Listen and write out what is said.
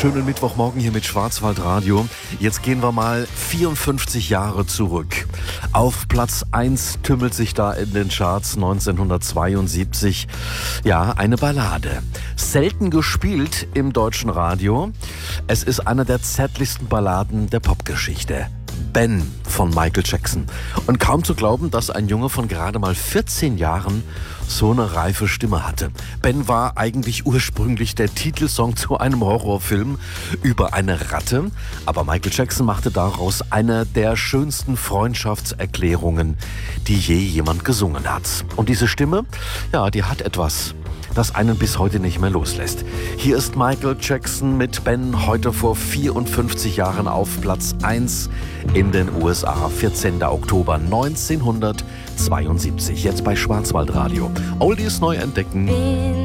Schönen Mittwochmorgen hier mit Schwarzwaldradio. Jetzt gehen wir mal 54 Jahre zurück. Auf Platz 1 tümmelt sich da in den Charts 1972, ja, eine Ballade. Selten gespielt im deutschen Radio. Es ist eine der zärtlichsten Balladen der Popgeschichte. Ben von Michael Jackson. Und kaum zu glauben, dass ein Junge von gerade mal 14 Jahren so eine reife Stimme hatte. Ben war eigentlich ursprünglich der Titelsong zu einem Horrorfilm über eine Ratte, aber Michael Jackson machte daraus eine der schönsten Freundschaftserklärungen, die je jemand gesungen hat. Und diese Stimme, ja, die hat etwas, das einen bis heute nicht mehr loslässt. Hier ist Michael Jackson mit Ben heute vor 54 Jahren auf Platz 1 in den USA, 14. Oktober 1972, jetzt bei Schwarzwaldradio. Oldies neu entdecken.